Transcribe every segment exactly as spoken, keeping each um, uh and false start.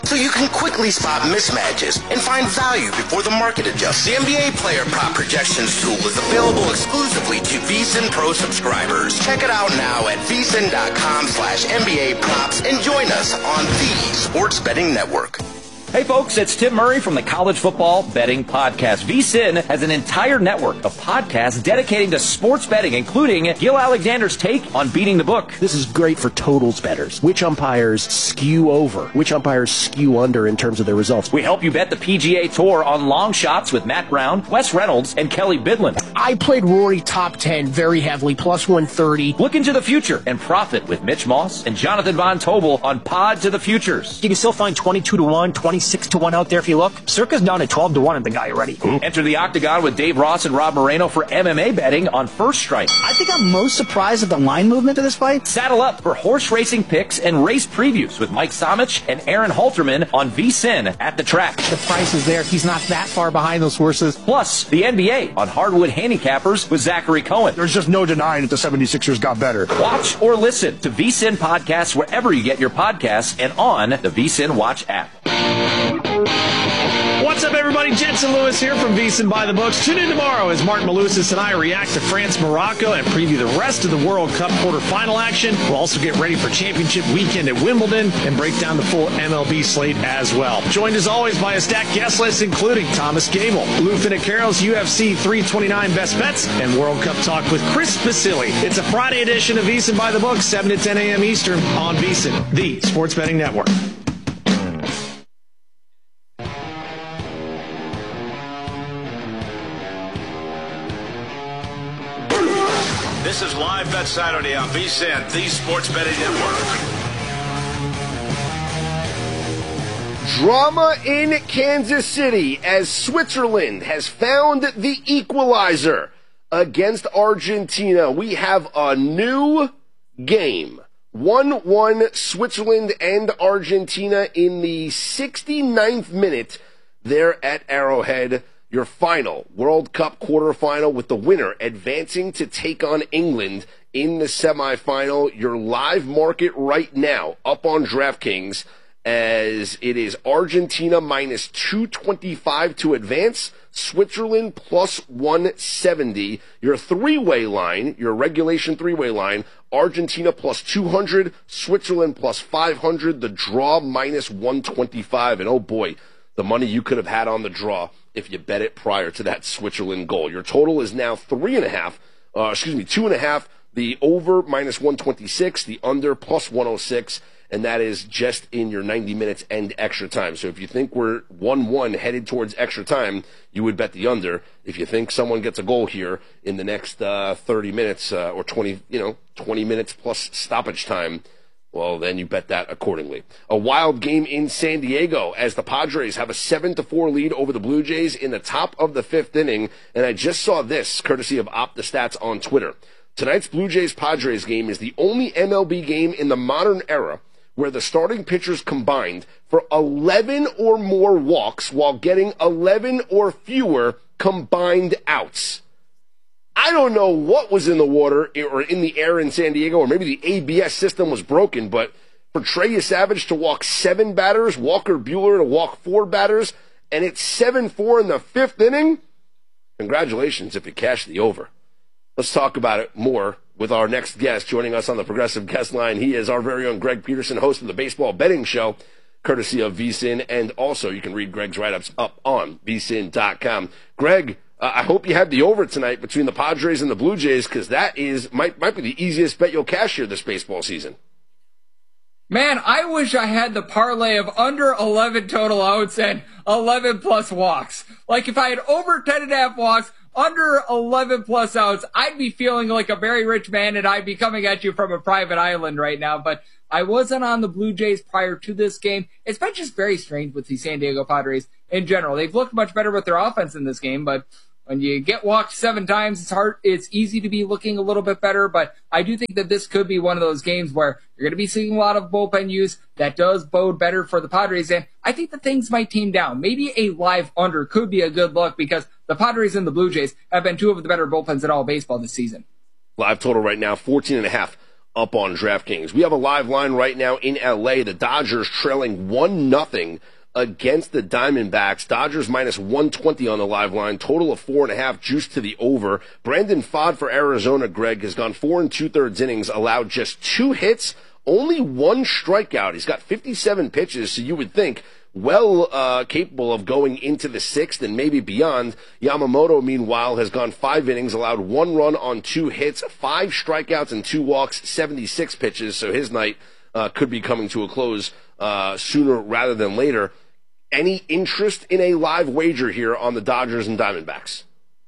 so you can quickly spot mismatches and find value before the market adjusts. The N B A Player Prop Projections tool is available exclusively to VSiN Pro subscribers. Check it out now at vsin.com slash NBA props and join us on the Sports Betting Network. Hey folks, it's Tim Murray from the College Football Betting Podcast. VSiN has an entire network of podcasts dedicating to sports betting, including Gil Alexander's take on beating the book. This is great for totals bettors. Which umpires skew over? Which umpires skew under in terms of their results? We help you bet the P G A Tour on long shots with Matt Brown, Wes Reynolds, and Kelly Bidlin. I played Rory top ten very heavily, plus one thirty. Look into the future and profit with Mitch Moss and Jonathan Von Tobel on Pod to the Futures. You can still find twenty-two to one, twenty-six to one out there if you look. Circa's down to twelve to one on the guy already. Enter the Octagon with Dave Ross and Rob Moreno for M M A betting on First Strike. I think I'm most surprised at the line movement of this fight. Saddle up for horse racing picks and race previews with Mike Somich and Aaron Halterman on VSiN at the track. The price is there. He's not that far behind those horses. Plus, the N B A on Hardwood Handicappers with Zachary Cohen. There's just no denying that the seventy-sixers got better. Watch or listen to VSiN podcasts wherever you get your podcasts and on the VSiN Watch app. What's up, everybody? Jensen Lewis here from VSiN by the Books. Tune in tomorrow as Martin Malusis and I react to France-Morocco and preview the rest of the World Cup quarterfinal action. We'll also get ready for championship weekend at Wimbledon and break down the full M L B slate as well. Joined as always by a stacked guest list, including Thomas Gable, Lou Finocchiaro's U F C three twenty-nine Best Bets, and World Cup Talk with Chris Basili. It's a Friday edition of VSiN by the Books, seven to ten a.m. Eastern on VSiN, the Sports Betting Network. This is Live Bet Saturday on VSiN, the Sports Betting Network. Drama in Kansas City as Switzerland has found the equalizer against Argentina. We have a new game. one one Switzerland and Argentina in the sixty-ninth minute there at Arrowhead. Your final World Cup quarterfinal with the winner advancing to take on England in the semifinal. Your live market right now up on DraftKings as it is Argentina minus two twenty-five to advance, Switzerland plus one seventy. Your three-way line, your regulation three-way line, Argentina plus two hundred, Switzerland plus five hundred, the draw minus one twenty-five. And oh boy, the money you could have had on the draw if you bet it prior to that Switzerland goal. Your total is now three and a half, uh, excuse me, two and a half, the over minus one twenty-six, the under plus one oh six, and that is just in your ninety minutes and extra time. So if you think we're one one headed towards extra time, you would bet the under. If you think someone gets a goal here in the next uh, thirty minutes uh, or twenty, you know, twenty minutes plus stoppage time, well, then you bet that accordingly. A wild game in San Diego as the Padres have a seven to four lead over the Blue Jays in the top of the fifth inning. And I just saw this, courtesy of OptaStats on Twitter. Tonight's Blue Jays-Padres game is the only M L B game in the modern era where the starting pitchers combined for eleven or more walks while getting eleven or fewer combined outs. I don't know what was in the water or in the air in San Diego, or maybe the A B S system was broken, but for Trey Savage to walk seven batters, Walker Buehler to walk four batters, and it's seven four in the fifth inning, congratulations if you cash the over. Let's talk about it more with our next guest joining us on the Progressive Guest Line. He is our very own Greg Peterson, host of the Baseball Betting Show, courtesy of VSiN, and also you can read Greg's write-ups up on V S I N dot com. Greg, Uh, I hope you had the over tonight between the Padres and the Blue Jays, because that is might might be the easiest bet you'll cash here this baseball season. Man, I wish I had the parlay of under eleven total outs and eleven plus walks. Like if I had over ten and a half walks, under eleven plus outs, I'd be feeling like a very rich man, and I'd be coming at you from a private island right now. But I wasn't on the Blue Jays prior to this game. It's been just very strange with the San Diego Padres in general. They've looked much better with their offense in this game, but when you get walked seven times, it's hard. It's easy to be looking a little bit better, but I do think that this could be one of those games where you're going to be seeing a lot of bullpen use. That does bode better for the Padres, and I think that things might tame down. Maybe a live under could be a good look because the Padres and the Blue Jays have been two of the better bullpens in all baseball this season. Live total right now, fourteen and a half. up on DraftKings. We have a live line right now in L A. The Dodgers trailing one nothing against the Diamondbacks. Dodgers minus one twenty on the live line. Total of four and a half, juice to the over. Brandon Pfaadt for Arizona, Greg, has gone four and two-thirds innings, allowed just two hits, only one strikeout. He's got fifty-seven pitches, so you would think well uh, capable of going into the sixth and maybe beyond. Yamamoto, meanwhile, has gone five innings, allowed one run on two hits, five strikeouts and two walks, seventy-six pitches, so his night uh, could be coming to a close uh, sooner rather than later. Any interest in a live wager here on the Dodgers and Diamondbacks?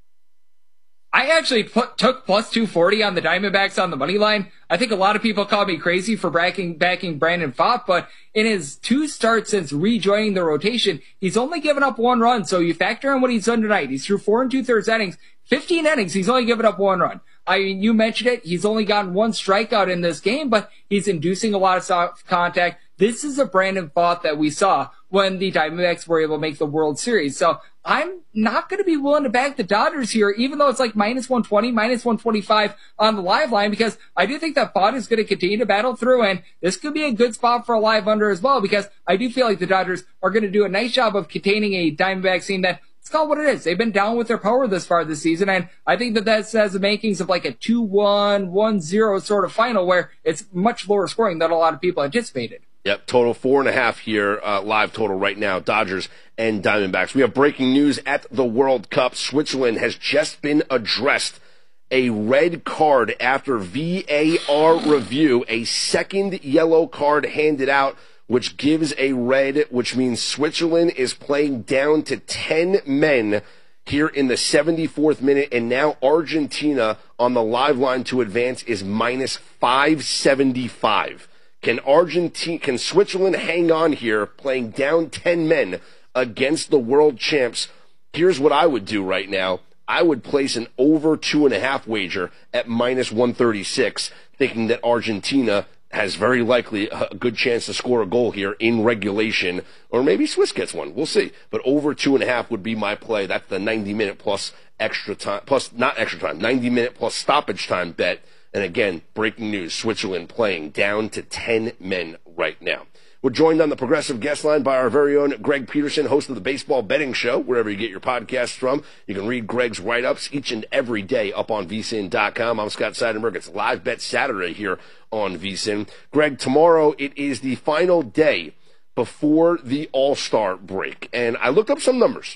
I actually put, took plus two forty on the Diamondbacks on the money line. I think a lot of people call me crazy for backing, backing Brandon Pfaadt, but in his two starts since rejoining the rotation, he's only given up one run. So you factor in what he's done tonight. He's through four and two thirds innings, fifteen innings. He's only given up one run. I mean, you mentioned it. He's only gotten one strikeout in this game, but he's inducing a lot of soft contact. This is a Brandon Pfaadt that we saw when the Diamondbacks were able to make the World Series. So I'm not going to be willing to back the Dodgers here, even though it's like minus one twenty, minus one twenty-five on the live line, because I do think that Pfaadt is going to continue to battle through, and this could be a good spot for a live under as well, because I do feel like the Dodgers are going to do a nice job of containing a Diamondbacks team that, it's called what it is. They've been down with their power this far this season, and I think that that has the makings of like a two one, one zero sort of final where it's much lower scoring than a lot of people anticipated. Yep, total four and a half here, uh, live total right now, Dodgers and Diamondbacks. We have breaking news at the World Cup. Switzerland has just been addressed a red card after V A R review, a second yellow card handed out, which gives a red, which means Switzerland is playing down to ten men here in the seventy-fourth minute, and now Argentina on the live line to advance is minus five seventy-five. Can Argentina, can Switzerland hang on here, playing down ten men against the world champs? Here's what I would do right now. I would place an over two and a half wager at minus one thirty-six, thinking that Argentina has very likely a good chance to score a goal here in regulation, or maybe Swiss gets one. We'll see. But over two and a half would be my play. That's the ninety minute plus extra time, plus not extra time, ninety minute plus stoppage time bet. And again, breaking news, Switzerland playing down to ten men right now. We're joined on the Progressive Guest Line by our very own Greg Peterson, host of the Baseball Betting Show, wherever you get your podcasts from. You can read Greg's write-ups each and every day up on V S I N dot com. I'm Scott Seidenberg. It's Live Bet Saturday here on V S I N. Greg, tomorrow it is the final day before the All-Star break. And I looked up some numbers.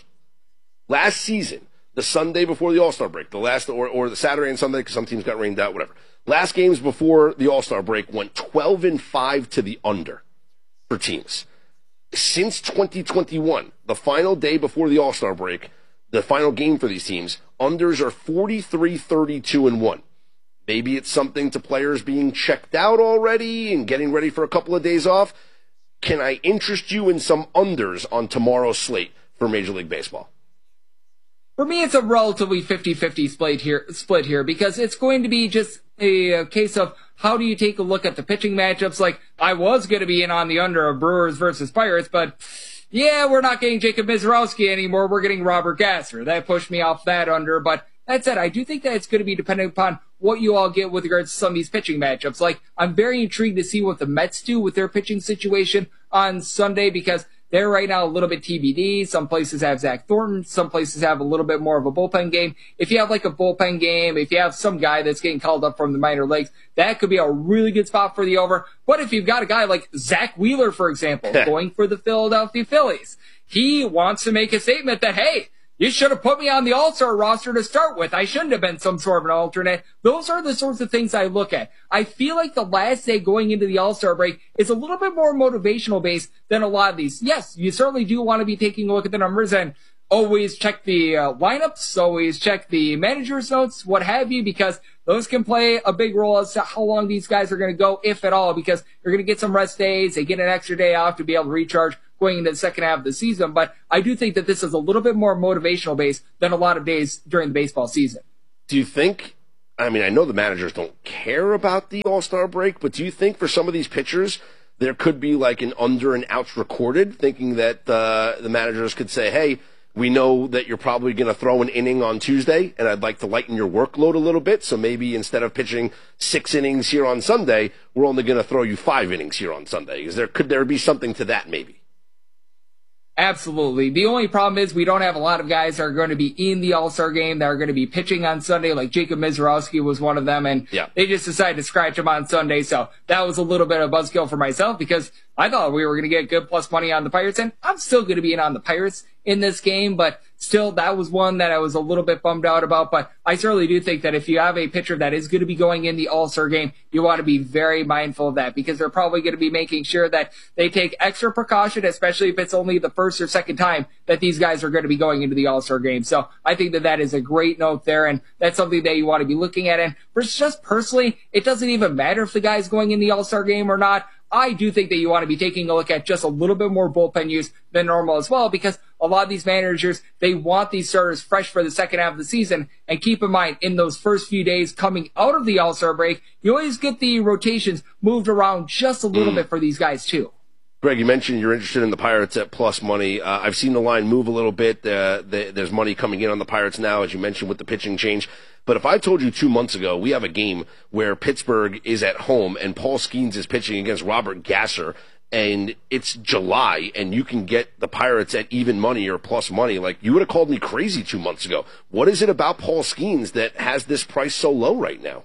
Last season, the Sunday before the All-Star break, the last, or, or the Saturday and Sunday, because some teams got rained out, whatever. Last games before the All-Star break went twelve and five to the under for teams. Since twenty twenty-one, the final day before the All-Star break, the final game for these teams, unders are forty-three, thirty-two, and one. Maybe it's something to players being checked out already and getting ready for a couple of days off. Can I interest you in some unders on tomorrow's slate for Major League Baseball? For me, it's a relatively fifty-fifty split here, split here because it's going to be just a, a case of how do you take a look at the pitching matchups? Like, I was going to be in on the under of Brewers versus Pirates, but yeah, we're not getting Jacob Mizorowski anymore. We're getting Robert Gasser. That pushed me off that under, but that said, I do think that it's going to be dependent upon what you all get with regards to some of these pitching matchups. Like, I'm very intrigued to see what the Mets do with their pitching situation on Sunday because they're right now a little bit T B D. Some places have Zach Thornton. Some places have a little bit more of a bullpen game. If you have like a bullpen game, if you have some guy that's getting called up from the minor leagues, that could be a really good spot for the over. But if you've got a guy like Zach Wheeler, for example, going for the Philadelphia Phillies, he wants to make a statement that, hey, you should have put me on the All-Star roster to start with. I shouldn't have been some sort of an alternate. Those are the sorts of things I look at. I feel like the last day going into the All-Star break is a little bit more motivational based than a lot of these. Yes, you certainly do want to be taking a look at the numbers and always check the uh, lineups, always check the manager's notes, what have you, because those can play a big role as to how long these guys are going to go, if at all, because you're going to get some rest days. They get an extra day off to be able to recharge going into the second half of the season. But I do think that this is a little bit more motivational based than a lot of days during the baseball season. Do you think, I mean, I know the managers don't care about the All-Star break, but do you think for some of these pitchers, there could be like an under and outs recorded, thinking that uh, the managers could say, hey, We know that you're probably going to throw an inning on Tuesday, and I'd like to lighten your workload a little bit. So maybe instead of pitching six innings here on Sunday, we're only going to throw you five innings here on Sunday. Is there, could there be something to that maybe? Absolutely. The only problem is we don't have a lot of guys that are going to be in the All-Star game that are going to be pitching on Sunday, like Jacob Mizorowski was one of them, and yeah. they just decided to scratch him on Sunday. So that was a little bit of buzzkill for myself because I thought we were going to get good plus money on the Pirates, and I'm still going to be in on the Pirates in this game, but still, that was one that I was a little bit bummed out about. But I certainly do think that if you have a pitcher that is going to be going in the All-Star game, you want to be very mindful of that because they're probably going to be making sure that they take extra precaution, especially if it's only the first or second time that these guys are going to be going into the All-Star game. So I think that that is a great note there, and that's something that you want to be looking at. And for just personally, it doesn't even matter if the guy's going in the All-Star game or not. I do think that you want to be taking a look at just a little bit more bullpen use than normal as well, because a lot of these managers, they want these starters fresh for the second half of the season. And keep in mind, in those first few days coming out of the All-Star break, you always get the rotations moved around just a little mm. bit for these guys too. Greg, you mentioned you're interested in the Pirates at plus money. Uh, I've seen the line move a little bit. Uh, the, there's money coming in on the Pirates now, as you mentioned, with the pitching change. But if I told you two months ago we have a game where Pittsburgh is at home and Paul Skeens is pitching against Robert Gasser, and it's July, and you can get the Pirates at even money or plus money, like, you would have called me crazy two months ago. What is it about Paul Skeens that has this price so low right now?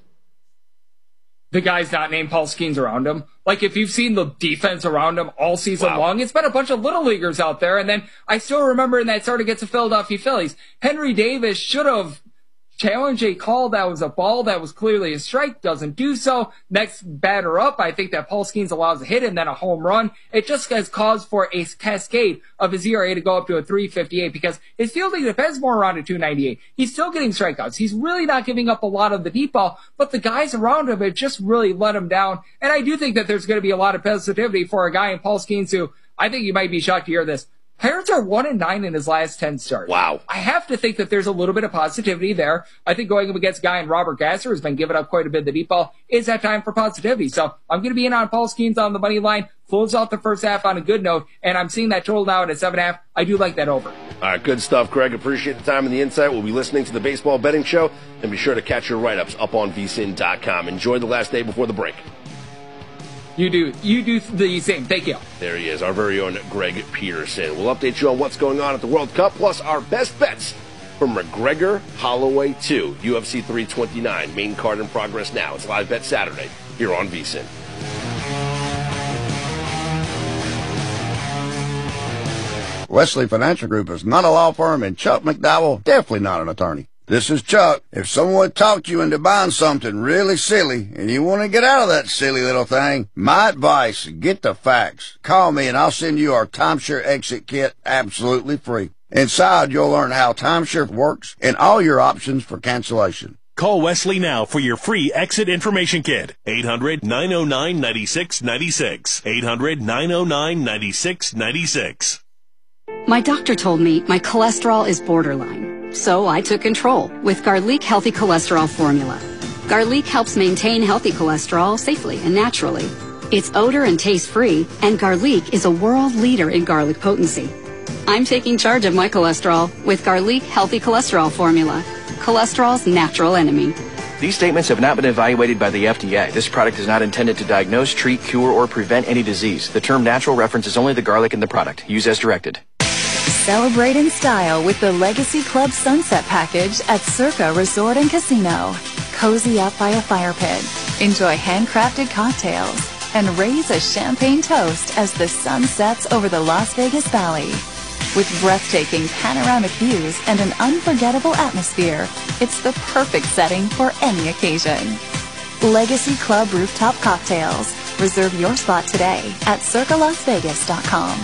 The guy's not named Paul Skeens around him. Like, if you've seen the defense around him all season wow. long, it's been a bunch of little leaguers out there. And then I still remember in that start against the Philadelphia Phillies, Henry Davis should have challenged a call that was a ball that was clearly a strike, doesn't do so. Next batter up, I think that Paul Skeens allows a hit and then a home run. It just has caused for a cascade of his E R A to go up to a three fifty-eight because his fielding depends more around a two ninety-eight. He's still getting strikeouts. He's really not giving up a lot of the deep ball, but the guys around him have just really let him down. And I do think that there's going to be a lot of positivity for a guy in Paul Skeens who, I think you might be shocked to hear this, Pirates are one and nine in his last ten starts. Wow. I have to think that there's a little bit of positivity there. I think going up against a guy in Robert Gasser who's been giving up quite a bit of the deep ball is that time for positivity. So I'm going to be in on Paul Skeens on the money line, close out the first half on a good note, and I'm seeing that total now at a seven and a half. I do like that over. All right, good stuff, Greg. Appreciate the time and the insight. We'll be listening to the Baseball Betting Show, and be sure to catch your write-ups up on V S I N dot com. Enjoy the last day before the break. You do. You do the same. Thank you. There he is, our very own Greg Peterson. We'll update you on what's going on at the World Cup, plus our best bets from McGregor Holloway two, U F C three twenty-nine. Main card in progress now. It's Live Bet Saturday here on V S I N. Wesley Financial Group is not a law firm, and Chuck McDowell definitely not an attorney. This is Chuck. If someone talked you into buying something really silly and you want to get out of that silly little thing, my advice, get the facts. Call me and I'll send you our timeshare exit kit absolutely free. Inside, you'll learn how timeshare works and all your options for cancellation. Call Wesley now for your free exit information kit. eight hundred, nine oh nine, nine six nine six. eight hundred, nine oh nine, nine six nine six. My doctor told me my cholesterol is borderline. So I took control with Garlic Healthy Cholesterol Formula. Garlic helps maintain healthy cholesterol safely and naturally. It's odor and taste free, and Garlic is a world leader in garlic potency. I'm taking charge of my cholesterol with Garlic Healthy Cholesterol Formula, cholesterol's natural enemy. These statements have not been evaluated by the F D A. This product is not intended to diagnose, treat, cure, or prevent any disease. The term natural references only the garlic in the product. Use as directed. Celebrate in style with the Legacy Club Sunset Package at Circa Resort and Casino. Cozy up by a fire pit, enjoy handcrafted cocktails, and raise a champagne toast as the sun sets over the Las Vegas Valley. With breathtaking panoramic views and an unforgettable atmosphere, it's the perfect setting for any occasion. Legacy Club Rooftop Cocktails. Reserve your spot today at circa las vegas dot com.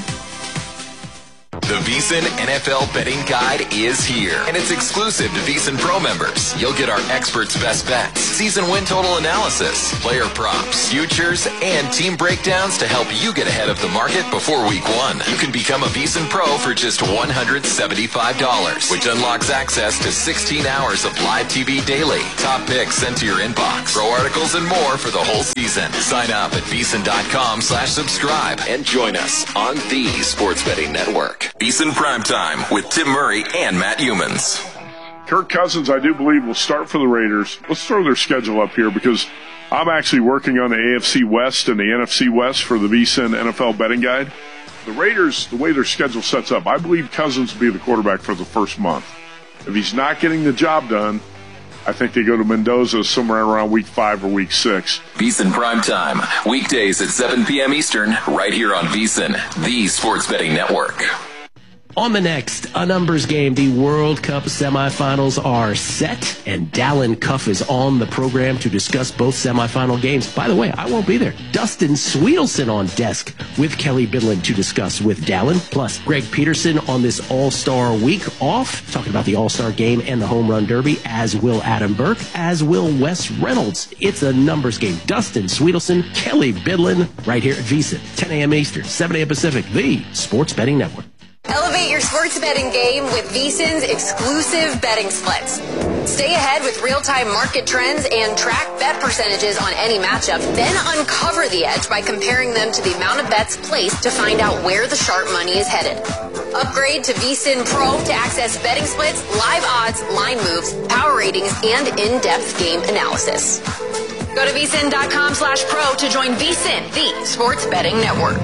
The VSiN N F L Betting Guide is here, and it's exclusive to VSiN Pro members. You'll get our experts' best bets, season win total analysis, player props, futures, and team breakdowns to help you get ahead of the market before week one. You can become a VSiN Pro for just one hundred seventy-five dollars, which unlocks access to sixteen hours of live T V daily, top picks sent to your inbox, pro articles, and more for the whole season. Sign up at VSiN dot com slash subscribe and join us on the Sports Betting Network. VSiN Primetime with Tim Murray and Matt Humans. Kirk Cousins, I do believe, will start for the Raiders. Let's throw their schedule up here because I'm actually working on the A F C West and the N F C West for the VSiN N F L Betting Guide. The Raiders, the way their schedule sets up, I believe Cousins will be the quarterback for the first month. If he's not getting the job done, I think they go to Mendoza somewhere around week five or week six. VSiN Primetime, weekdays at seven p.m. Eastern, right here on VSiN, the Sports Betting Network. On the next A Numbers Game, the World Cup semifinals are set, and Dallin Cuff is on the program to discuss both semifinal games. By the way, I won't be there. Dustin Sweetelson on desk with Kelly Bidlin to discuss with Dallin, plus Greg Peterson on this All-Star week off, talking about the All-Star Game and the Home Run Derby, as will Adam Burke, as will Wes Reynolds. It's A Numbers Game. Dustin Sweetelson, Kelly Bidlin, right here at VSiN, ten a.m. Eastern, seven a.m. Pacific, the Sports Betting Network. Elevate your sports betting game with VSiN's exclusive betting splits. Stay ahead with real-time market trends and track bet percentages on any matchup, then uncover the edge by comparing them to the amount of bets placed to find out where the sharp money is headed. Upgrade to VSiN Pro to access betting splits, live odds, line moves, power ratings, and in-depth game analysis. Go to VSiN.com slash pro to join VSiN, the Sports Betting Network.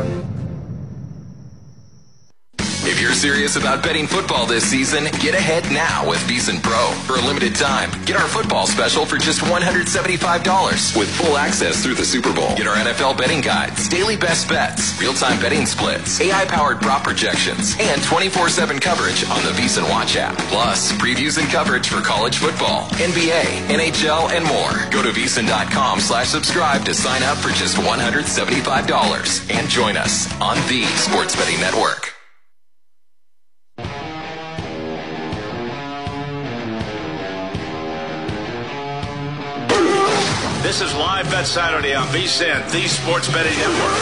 If you're serious about betting football this season, get ahead now with VSiN Pro. For a limited time, get our football special for just one hundred seventy-five dollars with full access through the Super Bowl. Get our N F L betting guides, daily best bets, real-time betting splits, A I-powered prop projections, and twenty-four seven coverage on the VSiN Watch app. Plus, previews and coverage for college football, N B A, N H L, and more. Go to VSiN.com slash subscribe to sign up for just one hundred seventy-five dollars and join us on the Sports Betting Network. This is Live Bet Saturday on VSiN, the Sports Betting Network.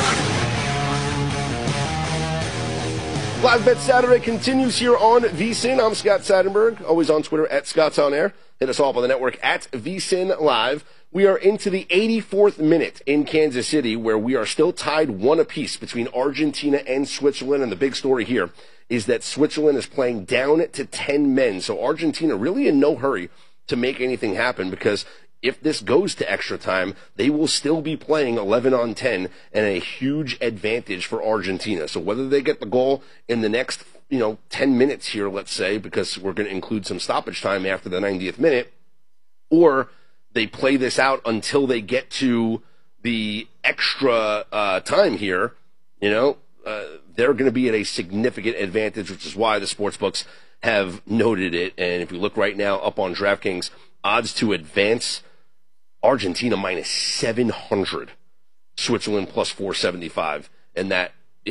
Live Bet Saturday continues here on VSiN. I'm Scott Seidenberg, always on Twitter at Scott's On Air. Hit us all up on the network at VSiN Live. We are into the eighty-fourth minute in Kansas City, where we are still tied one apiece between Argentina and Switzerland. And the big story here is that Switzerland is playing down to ten men. So Argentina really in no hurry to make anything happen, because if this goes to extra time, they will still be playing eleven on ten and a huge advantage for Argentina. So whether they get the goal in the next, you know, ten minutes here, let's say, because we're going to include some stoppage time after the ninetieth minute, or they play this out until they get to the extra uh, time here, you know, uh, they're going to be at a significant advantage, which is why the sportsbooks have noted it. And if you look right now up on DraftKings, odds to advance, Argentina minus seven hundred, Switzerland plus four seventy-five, and that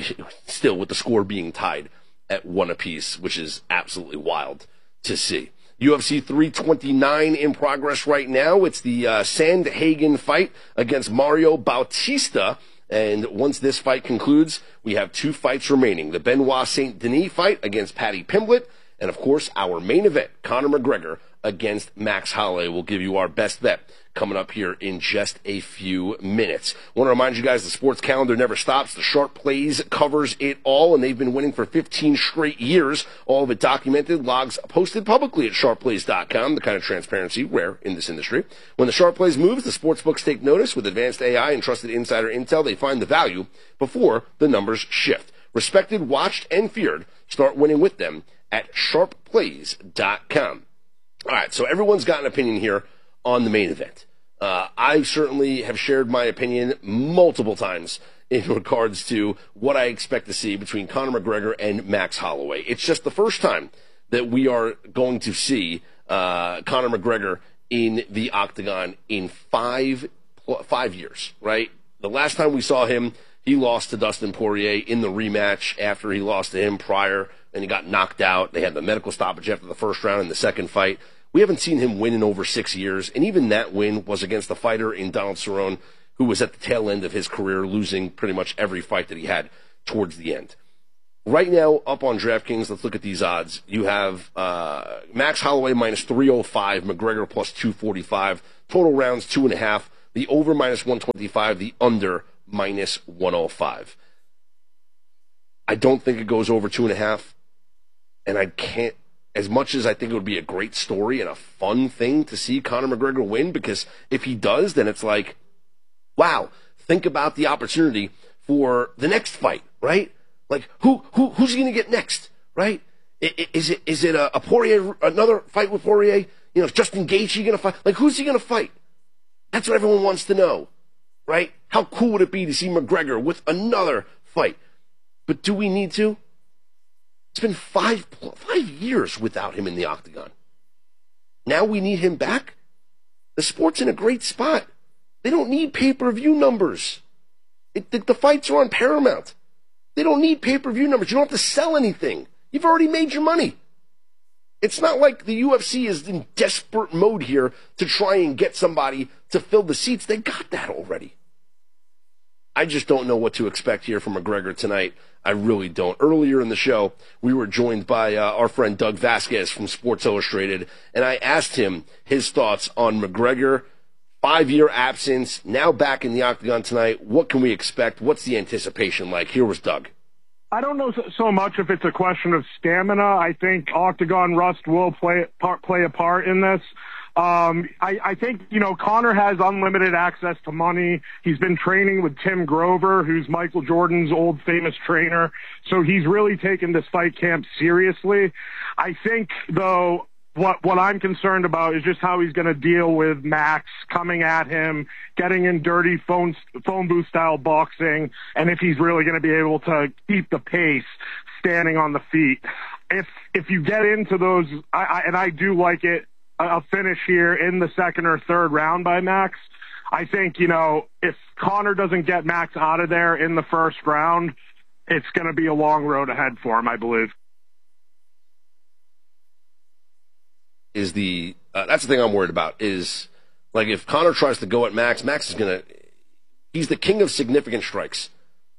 still with the score being tied at one apiece, which is absolutely wild to see. U F C three twenty-nine in progress right now. It's the uh, Sandhagen fight against Mario Bautista. And once this fight concludes, we have two fights remaining. The Benoit Saint Denis fight against Paddy Pimblett. And, of course, our main event, Conor McGregor against Max Holloway. We'll give you our best bet coming up here in just a few minutes. I want to remind you guys the sports calendar never stops. The Sharp Plays covers it all, and they've been winning for fifteen straight years. All of it documented, logs posted publicly at sharp plays dot com, the kind of transparency rare in this industry. When the Sharp Plays moves, the sportsbooks take notice. With advanced A I and trusted insider intel, they find the value before the numbers shift. Respected, watched, and feared. Start winning with them at sharp plays dot com. All right, so everyone's got an opinion here on the main event. Uh, I certainly have shared my opinion multiple times in regards to what I expect to see between Conor McGregor and Max Holloway. It's just the first time that we are going to see uh, Conor McGregor in the octagon in five five years, right? The last time we saw him, he lost to Dustin Poirier in the rematch after he lost to him prior, and he got knocked out. They had the medical stoppage after the first round in the second fight. We haven't seen him win in over six years, and even that win was against a fighter in Donald Cerrone, who was at the tail end of his career, losing pretty much every fight that he had towards the end. Right now, up on DraftKings, let's look at these odds. You have uh, Max Holloway minus three oh five, McGregor plus two forty-five, total rounds two and a half, the over minus one twenty-five, the under minus one oh five. I don't think it goes over two and a half. And I can't, as much as I think it would be a great story and a fun thing to see Conor McGregor win, because if he does, then it's like, wow, think about the opportunity for the next fight, right? Like, who who who's he going to get next, right? Is it is it a, a Poirier, another fight with Poirier? You know, is Justin Gaethje going to fight? Like, who's he going to fight? That's what everyone wants to know, right? How cool would it be to see McGregor with another fight? But do we need to? It's been five five years without him in the octagon. Now we need him back? The sport's in a great spot. They don't need pay-per-view numbers. It, the, the fights are on Paramount. They don't need pay-per-view numbers. You don't have to sell anything. You've already made your money. It's not like the U F C is in desperate mode here to try and get somebody to fill the seats. They got that already. I just don't know what to expect here from McGregor tonight. I really don't. Earlier in the show, we were joined by uh, our friend Doug Vasquez from Sports Illustrated, and I asked him his thoughts on McGregor, five-year absence, now back in the octagon tonight. What can we expect? What's the anticipation like? Here was Doug. I don't know so much if it's a question of stamina. I think octagon rust will play part, play a part in this. Um, I, I think, you know, Conor has unlimited access to money. He's been training with Tim Grover, who's Michael Jordan's old famous trainer. So he's really taken this fight camp seriously. I think, though, what, what I'm concerned about is just how he's going to deal with Max coming at him, getting in dirty phone, phone booth style boxing, and if he's really going to be able to keep the pace standing on the feet. If, if you get into those, I, I, and I do like it, a finish here in the second or third round by Max. I think, you know, if Conor doesn't get Max out of there in the first round, it's going to be a long road ahead for him, I believe. Is the uh, that's the thing I'm worried about is, like, if Conor tries to go at Max, Max is going to, he's the king of significant strikes.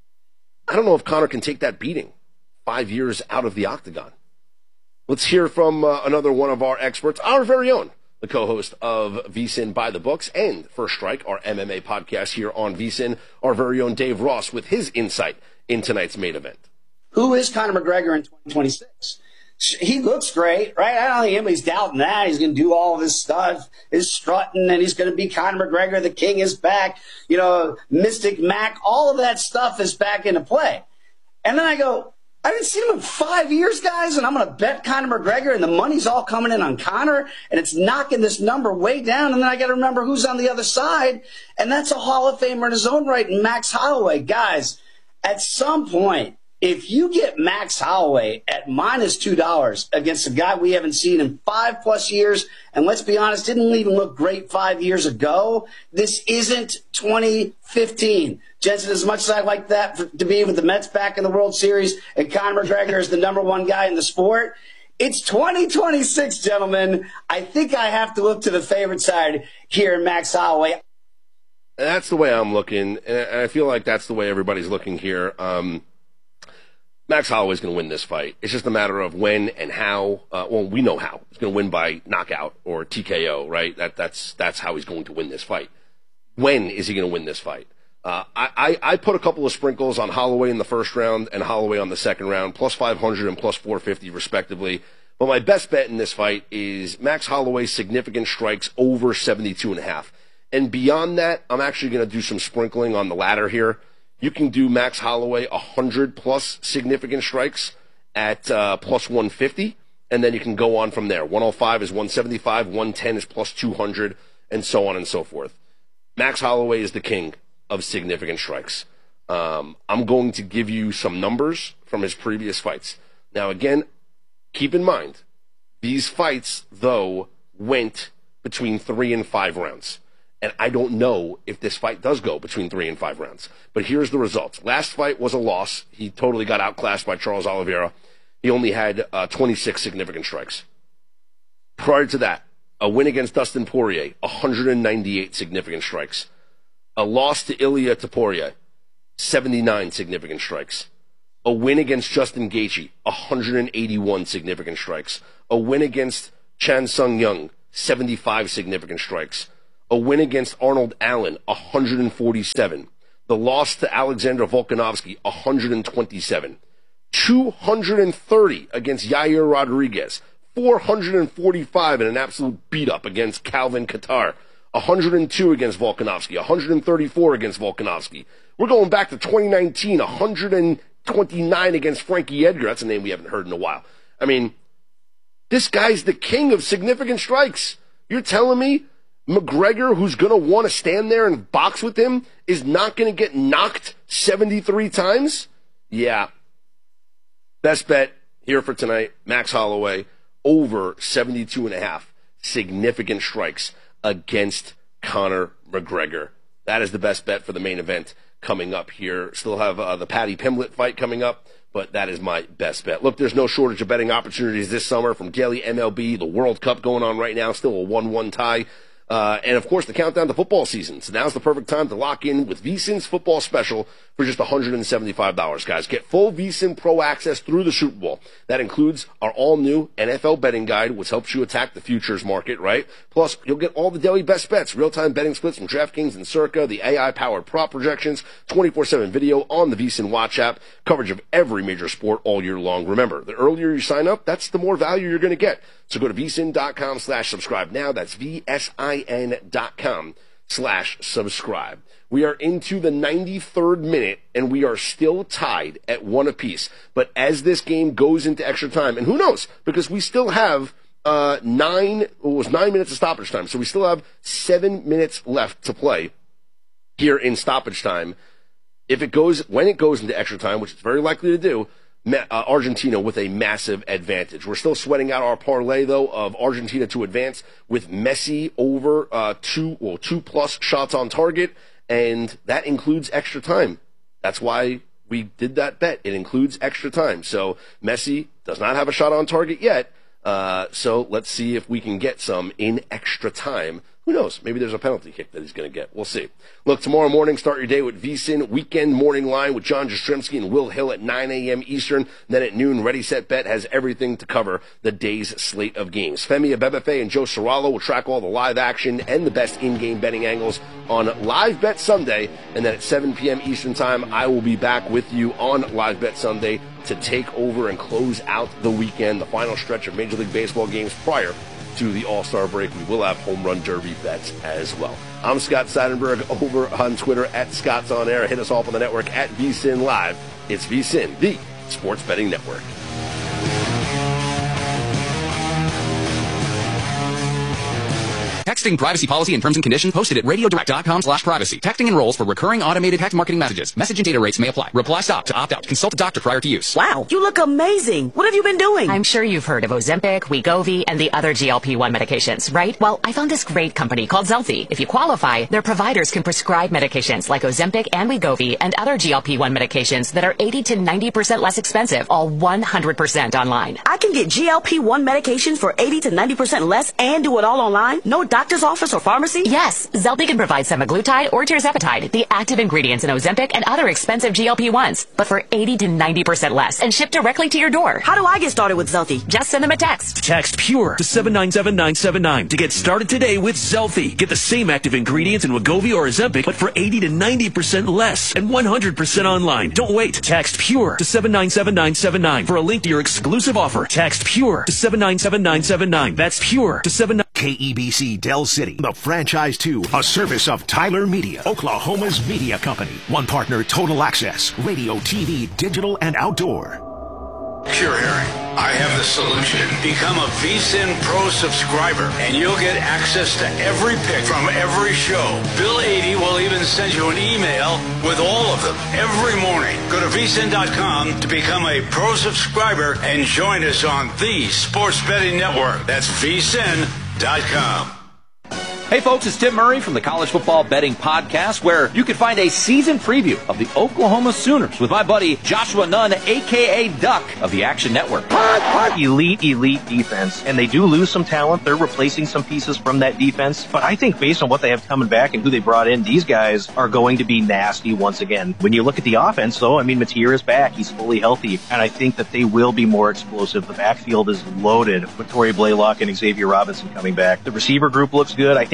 I don't know if Conor can take that beating five years out of the octagon. Let's hear from uh, another one of our experts, our very own, the co-host of VSiN By the Books and First Strike, our M M A podcast here on VSiN, our very own Dave Ross with his insight in tonight's main event. Who is Conor McGregor in twenty twenty-six? He looks great, right? I don't think anybody's doubting that. He's going to do all of his stuff, his strutting, and he's going to be Conor McGregor. The king is back. You know, Mystic Mac, all of that stuff is back into play. And then I go, I haven't seen him in five years, guys, and I'm going to bet Conor McGregor, and the money's all coming in on Conor, and it's knocking this number way down, and then I got to remember who's on the other side, and that's a Hall of Famer in his own right, Max Holloway. Guys, at some point, if you get Max Holloway at minus two dollars against a guy we haven't seen in five-plus years, and let's be honest, didn't even look great five years ago, this isn't twenty fifteen. Jensen, as much as I like that for, to be with the Mets back in the World Series and Conor McGregor is the number one guy in the sport, it's twenty twenty-six, gentlemen. I think I have to look to the favorite side here in Max Holloway. And that's the way I'm looking, and I feel like that's the way everybody's looking here. Um, Max Holloway's going to win this fight. It's just a matter of when and how. Uh, well, we know how. He's going to win by knockout or T K O, right? That, that's that's how he's going to win this fight. When is he going to win this fight? Uh, I, I, I put a couple of sprinkles on Holloway in the first round and Holloway on the second round, plus five hundred and plus four fifty, respectively. But my best bet in this fight is Max Holloway's significant strikes over seventy-two and a half. And beyond that, I'm actually going to do some sprinkling on the ladder here. You can do Max Holloway one hundred plus significant strikes at uh, plus one fifty, and then you can go on from there. one oh five is one seventy-five, one ten is plus two hundred, and so on and so forth. Max Holloway is the king of significant strikes. Um, I'm going to give you some numbers from his previous fights. Now, again, keep in mind, these fights, though, went between three and five rounds. And I don't know if this fight does go between three and five rounds. But here's the results. Last fight was a loss. He totally got outclassed by Charles Oliveira. He only had uh, twenty-six significant strikes. Prior to that, a win against Dustin Poirier, one hundred ninety-eight significant strikes. A loss to Ilia Topuria, seventy-nine significant strikes. A win against Justin Gaethje, one hundred eighty-one significant strikes. A win against Chan Sung Jung, seventy-five significant strikes. A win against Arnold Allen, one hundred forty-seven. The loss to Alexander Volkanovski, one hundred twenty-seven. two hundred thirty against Yair Rodriguez, four hundred forty-five in an absolute beat-up against Calvin Qatar, one hundred two against Volkanovski, one hundred thirty-four against Volkanovski. We're going back to twenty nineteen, one hundred twenty-nine against Frankie Edgar. That's a name we haven't heard in a while. I mean, this guy's the king of significant strikes. You're telling me McGregor, who's going to want to stand there and box with him, is not going to get knocked seventy-three times? Yeah. Best bet here for tonight, Max Holloway, over seventy-two and a half significant strikes against Conor McGregor. That is the best bet for the main event coming up here. Still have uh, the Paddy Pimblett fight coming up, but that is my best bet. Look, there's no shortage of betting opportunities this summer from daily M L B, the World Cup going on right now, still a one one tie. Uh, and, of course, the countdown to football season. So now's the perfect time to lock in with VSiN's football special for just one hundred seventy-five dollars, guys. Get full VSiN Pro access through the Super Bowl. That includes our all-new N F L betting guide, which helps you attack the futures market, right? Plus, you'll get all the daily best bets, real-time betting splits from DraftKings and Circa, the A I-powered prop projections, twenty-four seven video on the VSiN Watch app, coverage of every major sport all year long. Remember, the earlier you sign up, that's the more value you're going to get. So go to vsin.com slash subscribe now. That's V-S-I-N dot com slash subscribe. We are into the ninety-third minute, and we are still tied at one apiece. But as this game goes into extra time, and who knows, because we still have uh, nine, it was nine minutes of stoppage time, so we still have seven minutes left to play here in stoppage time. If it goes, when it goes into extra time, which it's very likely to do, Uh, Argentina with a massive advantage. We're still sweating out our parlay, though, of Argentina to advance with Messi over uh, two, well, two plus shots on target, and that includes extra time. That's why we did that bet. It includes extra time. So Messi does not have a shot on target yet, uh, so let's see if we can get some in extra time. Who knows? Maybe there's a penalty kick that he's going to get. We'll see. Look, tomorrow morning, start your day with VSiN Weekend Morning Line with John Jastrzemski and Will Hill at nine a.m. Eastern. Then at noon, Ready, Set, Bet has everything to cover the day's slate of games. Femi Abebefe and Joe Serralo will track all the live action and the best in-game betting angles on Live Bet Sunday. And then at seven p.m. Eastern Time, I will be back with you on Live Bet Sunday to take over and close out the weekend, the final stretch of Major League Baseball games prior to the All-Star break. We will have home run derby bets as well. I'm Scott Seidenberg over on Twitter at Scott's On Air. Hit us off on the network at VSiN Live. It's VSiN, the sports betting network. Texting privacy policy and terms and conditions posted at radiodirect.com slash privacy. Texting enrolls for recurring automated text marketing messages. Message and data rates may apply. Reply stop to opt out. Consult a doctor prior to use. Wow, you look amazing. What have you been doing? I'm sure you've heard of Ozempic, Wegovy, and the other G L P one medications, right? Well, I found this great company called Zelfie. If you qualify, their providers can prescribe medications like Ozempic and Wegovy and other G L P one medications that are eighty to ninety percent less expensive, all one hundred percent online. I can get G L P one medications for eighty to ninety percent less and do it all online? No doctor's office or pharmacy? Yes, Zelfie can provide semaglutide or tirzepatide, the active ingredients in Ozempic and other expensive G L P ones, but for eighty to ninety percent less and shipped directly to your door. How do I get started with Zelfie? Just send them a text. Text PURE to seven nine seven nine seven nine to get started today with Zelfie. Get the same active ingredients in Wegovy or Ozempic, but for eighty to ninety percent less and one hundred percent online. Don't wait. Text PURE to seven nine seven nine seven nine for a link to your exclusive offer. Text PURE to seven nine seven nine seven nine. That's PURE to seven nine. K E B C Dell City, the franchise two, a service of Tyler Media, Oklahoma's media company. One partner, Total Access, radio, T V, digital, and outdoor. Pure Hearing. I have the solution. Become a VSiN Pro subscriber, and you'll get access to every pick from every show. Bill eighty will even send you an email with all of them every morning. Go to V S I N dot com to become a Pro subscriber and join us on the Sports Betting Network. That's V S I N dot com. Hey folks, it's Tim Murray from the College Football Betting Podcast, where you can find a season preview of the Oklahoma Sooners with my buddy Joshua Nunn, a k a. Duck of the Action Network. Elite, elite defense, and they do lose some talent. They're replacing some pieces from that defense, but I think based on what they have coming back and who they brought in, these guys are going to be nasty once again. When you look at the offense, though, I mean, Mateer is back. He's fully healthy, and I think that they will be more explosive. The backfield is loaded with Torrey Blaylock and Xavier Robinson coming back. The receiver group looks good. I think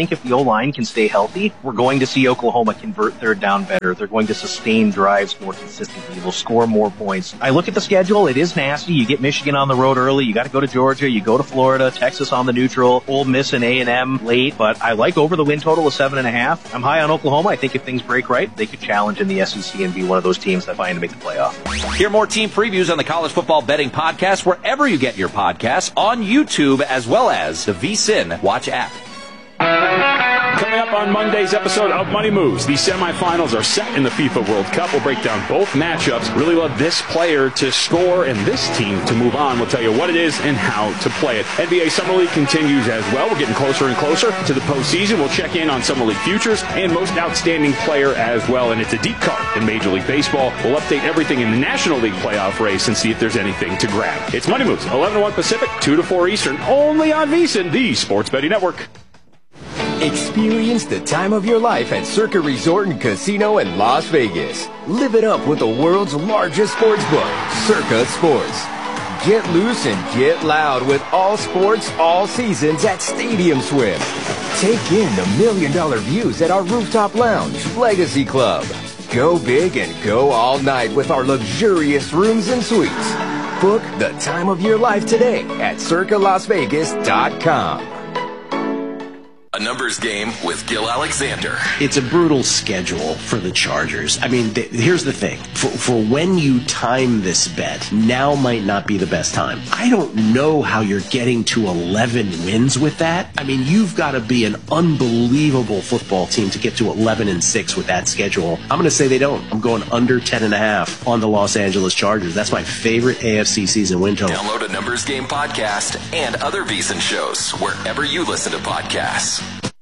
think if the O-line can stay healthy, we're going to see Oklahoma convert third down better. They're going to sustain drives more consistently. They'll score more points. I look at the schedule. It is nasty. You get Michigan on the road early. You got to go to Georgia. You go to Florida, Texas on the neutral, Ole Miss and A and M late. But I like over the win total of seven and a half. I'm high on Oklahoma. I think if things break right, they could challenge in the S E C and be one of those teams that find to make the playoff. Hear more team previews on the College Football Betting Podcast wherever you get your podcasts, on YouTube as well as the VSiN Watch app. Coming up on Monday's episode of Money Moves, the semifinals are set in the FIFA World Cup. We'll break down both matchups. Really love this player to score and this team to move on. We'll tell you what it is and how to play it. N B A Summer League continues as well. We're getting closer and closer to the postseason. We'll check in on Summer League futures and most outstanding player as well. And it's a deep card in Major League Baseball. We'll update everything in the National League playoff race and see if there's anything to grab. It's Money Moves, eleven to one Pacific, two to four Eastern, only on VSiN, the Sports Betting Network. Experience the time of your life at Circa Resort and Casino in Las Vegas. Live it up with the world's largest sports book, Circa Sports. Get loose and get loud with all sports, all seasons at Stadium Swim. Take in the million dollar views at our rooftop lounge, Legacy Club. Go big and go all night with our luxurious rooms and suites. Book the time of your life today at circa las vegas dot com. A numbers game with Gil Alexander. It's a brutal schedule for the Chargers. I mean, th- here's the thing. For, for when you time this bet, now might not be the best time. I don't know how you're getting to eleven wins with that. I mean, you've got to be an unbelievable football team to get to eleven and six with that schedule. I'm going to say they don't. I'm going under ten and a half on the Los Angeles Chargers. That's my favorite A F C season win total. Download a Numbers Game podcast and other VSiN shows wherever you listen to podcasts.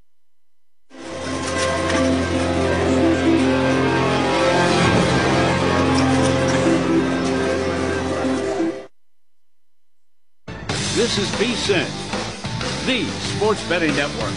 This is VSiN, the Sports Betting Network.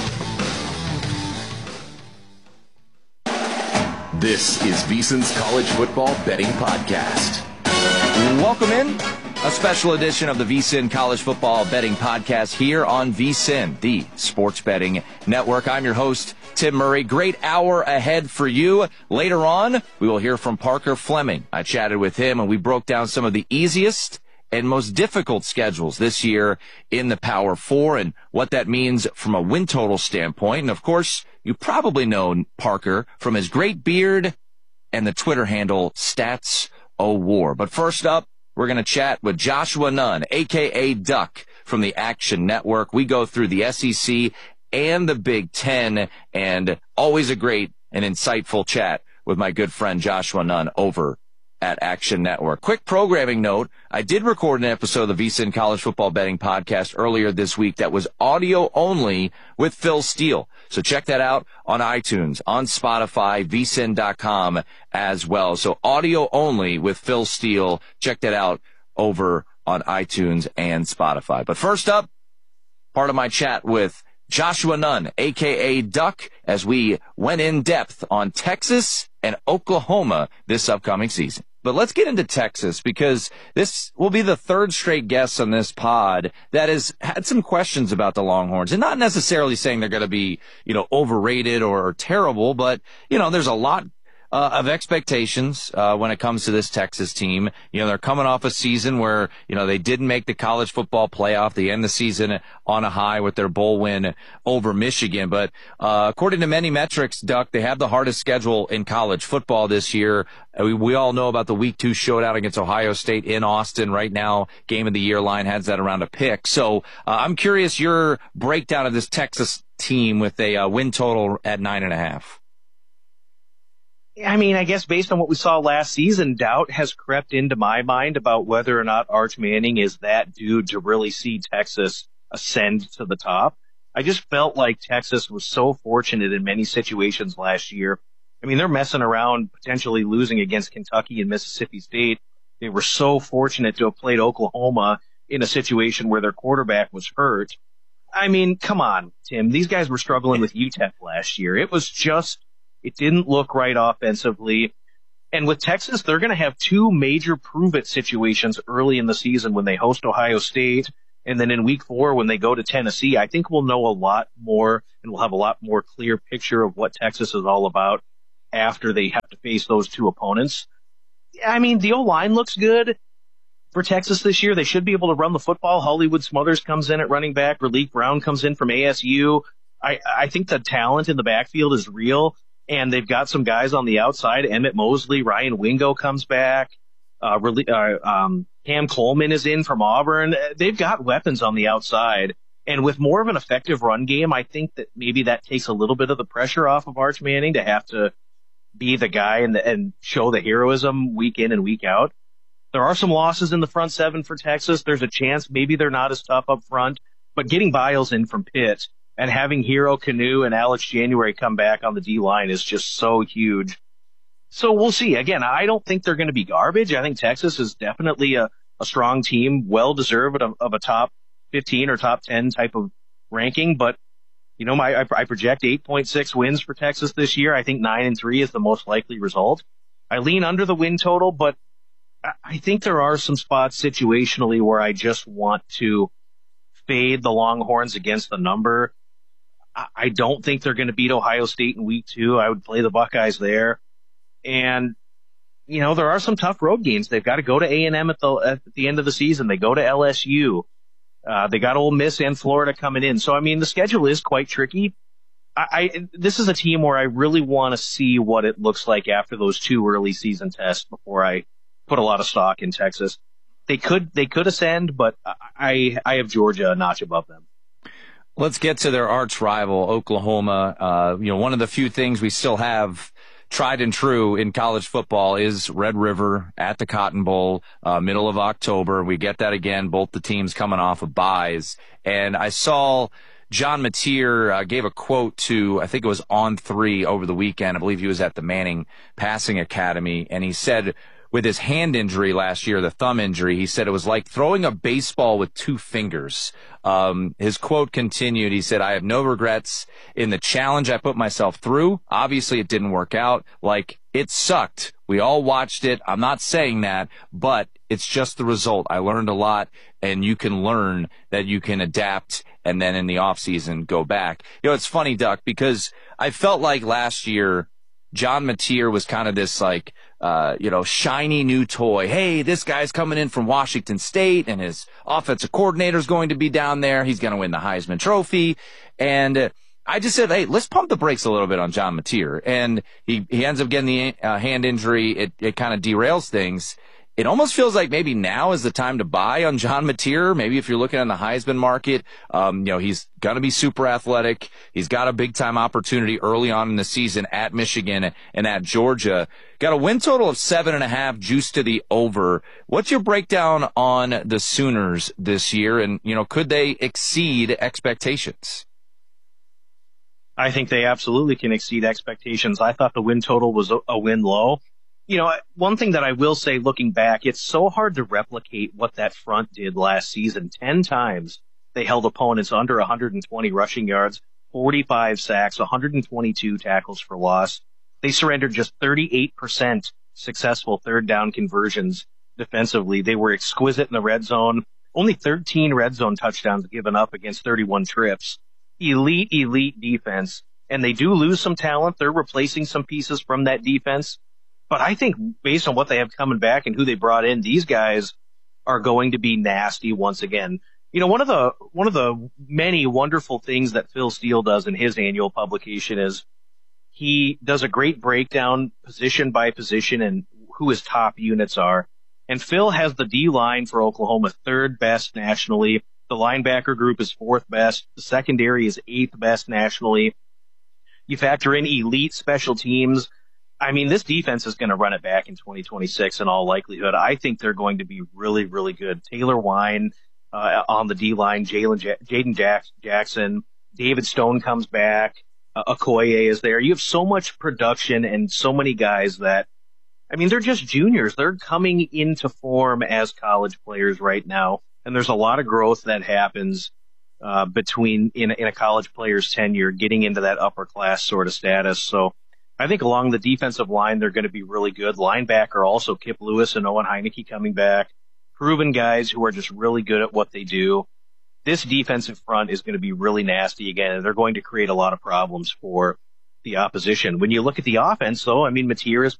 This is VSiN's College Football Betting Podcast. Welcome in. A special edition of the VSiN College Football Betting Podcast here on VSiN, the Sports Betting Network. I'm your host, Tim Murray. Great hour ahead for you. Later on, we will hear from Parker Fleming. I chatted with him, and we broke down some of the easiest and most difficult schedules this year in the Power Four and what that means from a win total standpoint. And, of course, you probably know Parker from his great beard and the Twitter handle Stats O War. But first up, we're going to chat with Joshua Nunn, a k a. Duck, from the Action Network. We go through the S E C and the Big Ten, and always a great and insightful chat with my good friend Joshua Nunn over at Action Network. Quick programming note, I did record an episode of the VSiN College Football Betting Podcast earlier this week that was audio only with Phil Steele. So check that out on iTunes, on Spotify, V S I N dot com as well. So audio only with Phil Steele. Check that out over on iTunes and Spotify. But first up, part of my chat with Joshua Nunn, a k a. Duck, as we went in depth on Texas and Oklahoma this upcoming season. But let's get into Texas, because this will be the third straight guest on this pod that has had some questions about the Longhorns, and not necessarily saying they're going to be, you know, overrated or terrible, but, you know, there's a lot Uh, of expectations uh, when it comes to this Texas team. You know, they're coming off a season where, you know, they didn't make the college football playoff. They end the season on a high with their bowl win over Michigan. But uh, according to many metrics, Duck, they have the hardest schedule in college football this year. We, we all know about the week two showdown against Ohio State in Austin right now. Game of the year line has that around a pick. So uh, I'm curious your breakdown of this Texas team with a uh, win total at nine and a half. I mean, I guess based on what we saw last season, doubt has crept into my mind about whether or not Arch Manning is that dude to really see Texas ascend to the top. I just felt like Texas was so fortunate in many situations last year. I mean, they're messing around, potentially losing against Kentucky and Mississippi State. They were so fortunate to have played Oklahoma in a situation where their quarterback was hurt. I mean, come on, Tim. These guys were struggling with U T E P last year. It was just... It didn't look right offensively. And with Texas, they're going to have two major prove-it situations early in the season when they host Ohio State And then in week four, when they go to Tennessee, I think we'll know a lot more and we'll have a lot more clear picture of what Texas is all about after they have to face those two opponents. I mean, the O-line looks good for Texas this year. They should be able to run the football. Hollywood Smothers comes in at running back. Raleek Brown comes in from A S U. I, I think the talent in the backfield is real, and they've got some guys on the outside. Emmett Mosley, Ryan Wingo comes back. Uh, uh, um, Cam Coleman is in from Auburn. They've got weapons on the outside. And with more of an effective run game, I think that maybe that takes a little bit of the pressure off of Arch Manning to have to be the guy and, the, and show the heroism week in and week out. There are some losses in the front seven for Texas. There's a chance maybe they're not as tough up front, but getting Biles in from Pitt and having Hero Canoe and Alex January come back on the D-line is just so huge. So we'll see. Again, I don't think they're going to be garbage. I think Texas is definitely a, a strong team, well-deserved of, of a top fifteen or top ten type of ranking, but you know, my, I, I project eight point six wins for Texas this year. I think nine and three is the most likely result. I lean under the win total, but I think there are some spots situationally where I just want to fade the Longhorns against the number. I, I don't think they're going to beat Ohio State in week two. I would play the Buckeyes there. And, you know, there are some tough road games. They've got to go to A and M at the, at the end of the season. They go to L S U. Uh, they got Ole Miss and Florida coming in. So, I mean, the schedule is quite tricky. I, I this is a team where I really want to see what it looks like after those two early season tests before I put a lot of stock in Texas. They could, they could ascend, but I, I have Georgia a notch above them. Let's get to their arch rival, Oklahoma. Uh, you know, one of the few things we still have tried and true in college football is Red River at the Cotton Bowl, uh, middle of October. We get that again, both the teams coming off of byes. And I saw John Mateer uh, gave a quote to, I think it was On Three over the weekend. I believe he was at the Manning Passing Academy. And he said, with his hand injury last year, the thumb injury, he said it was like throwing a baseball with two fingers. Um, his quote continued. He said, I have no regrets in the challenge I put myself through. Obviously, it didn't work out. Like, it sucked. We all watched it. I'm not saying that, but it's just the result. I learned a lot, and you can learn that you can adapt and then in the offseason go back. You know, it's funny, Duck, because I felt like last year John Mateer was kind of this, like, uh, you know, shiny new toy. Hey, this guy's coming in from Washington State, and his offensive coordinator's going to be down there. He's going to win the Heisman Trophy. And uh, I just said, hey, let's pump the brakes a little bit on John Mateer. And he, he ends up getting the uh, hand injury. It, it kind of derails things. It almost feels like maybe now is the time to buy on John Mateer. Maybe if you're looking at the Heisman market, um, you know, he's going to be super athletic. He's got a big time opportunity early on in the season at Michigan and at Georgia. Got a win total of seven and a half, juice to the over. What's your breakdown on the Sooners this year? And, you know, could they exceed expectations? I think they absolutely can exceed expectations. I thought the win total was a, a win low. You know, one thing that I will say looking back, it's so hard to replicate what that front did last season. Ten times they held opponents under one hundred twenty rushing yards, forty-five sacks, one hundred twenty-two tackles for loss. They surrendered just thirty-eight percent successful third down conversions defensively. They were exquisite in the red zone. Only thirteen red zone touchdowns given up against thirty-one trips. Elite, elite defense. And they do lose some talent. They're replacing some pieces from that defense. But I think based on what they have coming back and who they brought in, these guys are going to be nasty once again. You know, one of the, one of the many wonderful things that Phil Steele does in his annual publication is he does a great breakdown position by position and who his top units are. And Phil has the D line for Oklahoma third best nationally. The linebacker group is fourth best. The secondary is eighth best nationally. You factor in elite special teams. I mean, this defense is going to run it back in twenty twenty-six in all likelihood. I think they're going to be really, really good. Taylor Wine uh, on the D-line, Jalen ja- Jaden Jack- Jackson, David Stone comes back, uh, Okoye is there. You have so much production and so many guys that, I mean, they're just juniors. They're coming into form as college players right now, and there's a lot of growth that happens uh, between in, in a college player's tenure, getting into that upper class sort of status. So I think along the defensive line, they're going to be really good. Linebacker also, Kip Lewis and Owen Heineke coming back. Proven guys who are just really good at what they do. this defensive front is going to be really nasty again, and they're going to create a lot of problems for the opposition. When you look at the offense, though, I mean, Mateer has